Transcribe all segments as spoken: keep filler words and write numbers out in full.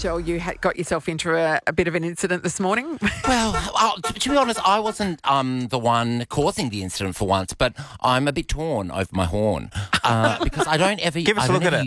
Joel, you had got yourself into a, a bit of an incident this morning. Well, uh, to, to be honest, I wasn't um, the one causing the incident for once, but I'm a bit torn over my horn uh, because I don't ever... Give us I a don't look at ever,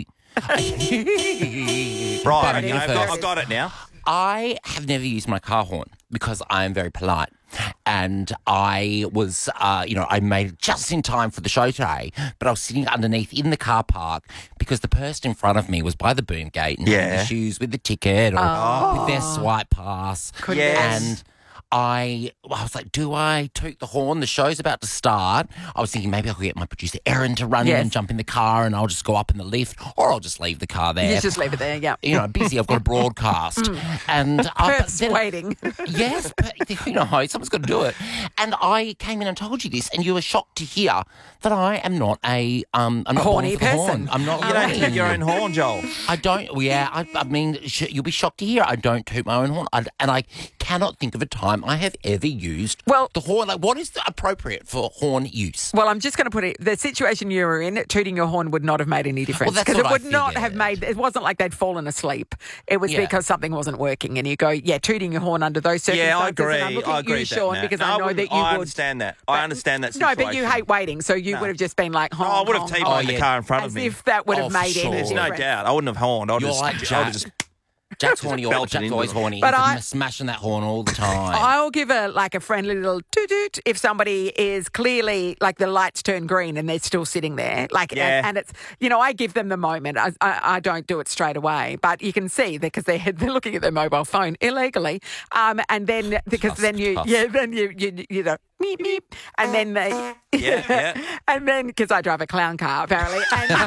it. Right, Right, okay, I've got, I've got it now. I have never used my car horn because I am very polite. And I was, uh, you know, I made it just in time for the show today, but I was sitting underneath in the car park because the person in front of me was by the boom gate and Yeah. having issues with the ticket or Oh. with their swipe pass. Yes. And I, I was like, do I toot the horn? The show's about to start. I was thinking maybe I could get my producer Erin to run in Yes. and jump in the car and I'll just go up in the lift or I'll just leave the car there. You just leave it there, yeah. You know, busy. I've got a broadcast. and uh, but Perth's then- waiting. Yes, but, you know, someone's got to do it. And I came in and told you this, and you were shocked to hear that I am not a um, I'm not Horny born for the person. horn. I'm not. You don't toot your own horn, Joel. I don't. Yeah, I, I mean, sh- you'll be shocked to hear I don't toot my own horn, I, and I cannot think of a time I have ever used Well- the horn. Like, what is the appropriate for horn use? Well, I'm just going to put it, the situation you were in, tooting your horn would not have made any difference. Well, that's Because it what I would not figured. have made, it wasn't like they'd fallen asleep. It was Yeah. because something wasn't working. And you go, yeah, tooting your horn under those circumstances. Yeah, I And I'm agree. looking I at agree you, with that, Sean, Nat. because No, I know wouldn't- that you I would. understand that. I understand that No, situation. but you hate waiting, so you No. would have just been like, Oh, honk, I would have honk, T-boned honk, the yeah. car in front as of me. if that would have Oh, for made sure. any There's difference. no doubt. I wouldn't have horned. I'd You're just, like I would Jack. have just Jack's horny. All, belted Jack's into always them. horny. But He's I- smashing that horn all the time. I'll give a like a friendly little toot toot if somebody is clearly like the lights turn green and they're still sitting there. Like, Yeah. and, and it's, you know, I give them the moment. I, I, I don't do it straight away, but you can see that because they're, they're looking at their mobile phone illegally. Um, and then because Tough, then you, tough. yeah, then you, you, you know, meep, meep, and then they, Yeah, yeah. and then because I drive a clown car apparently,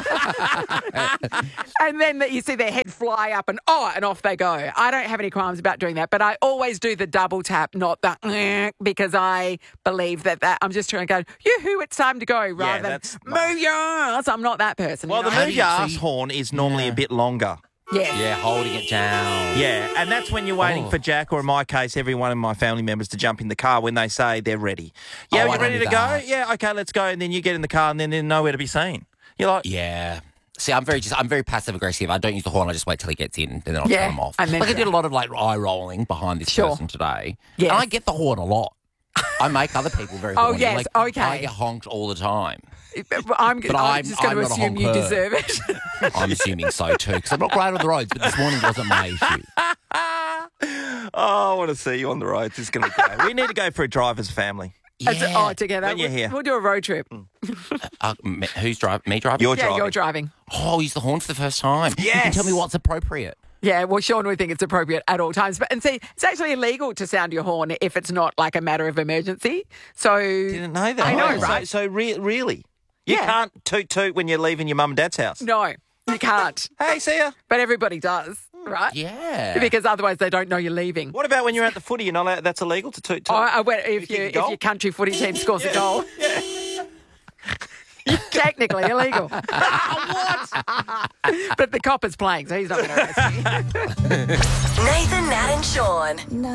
and, and then you see their head fly up and oh, and off they go. I don't have any qualms about doing that, but I always do the double tap, not the eh, because I believe that, that I'm just trying to go, yoo-hoo, it's time to go, rather than that's move your ass. I'm not that person. Well, you the know? How do move you your ass see- horn is normally Yeah. a bit longer. yeah. yeah, holding it down. Yeah, and that's when you're waiting Oh. for Jack, or in my case, every one of my family members to jump in the car when they say they're ready. Yeah, Oh, you I ready do to go? that. Yeah, okay, let's go. And then you get in the car, and then they're nowhere to be seen. You're like, Yeah. See, I'm very just I'm very passive aggressive. I don't use the horn. I just wait till he gets in, and then I'll Yeah, turn him off. and then- like I did a lot of like eye rolling behind this Sure. person today. Yes. And I get the horn a lot. I make other people very Oh, horny. yes, Like, okay. I get honked all the time. I'm, But I'm, I'm- just going I'm to not a assume you honker. deserve it. I'm assuming so too, because I'm not great on the roads. But this morning wasn't my issue. oh, I want to see you on the roads. It's going to be great. We need to go for a driver's family. It's- Yeah. Oh, together. When you're We'll- here. We'll do a road trip. Uh, me- who's driving? Me driving? You're Yeah, driving. you're driving. Oh, use the horn for the first time. You Yes. can tell me what's appropriate. Yeah, well, Sean would think it's appropriate at all times. But and see, it's actually illegal to sound your horn if it's not like a matter of emergency. So Didn't know that. I know, Oh, so- right? So, re- really? You Yeah. can't toot toot when you're leaving your mum and dad's house. No, you can't. Hey, see ya. But everybody does, right? Yeah. Because otherwise they don't know you're leaving. What about when you're at the footy? You're not allowed, that's illegal to toot toot. Oh, I went, if kick you a if goal? your country footy team scores a Yeah. goal, technically illegal. what? But the cop is playing, so he's not going to arrest you. Nathan, Nat, and Sean.